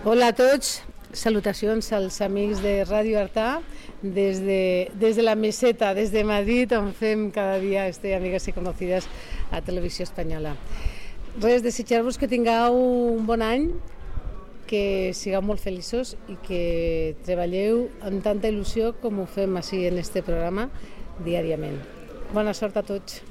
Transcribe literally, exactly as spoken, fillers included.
Hola a tots, salutacions als amics de Ràdio Artà des de, des de la meseta, des de Madrid, on fem cada dia este Amigas i Conocidas a Televisió Espanyola. Res, desitjar-vos que tingueu un bon any, que sigueu molt feliços i que treballeu amb tanta il·lusió com ho fem així en este programa diàriament. Bona sort a tots.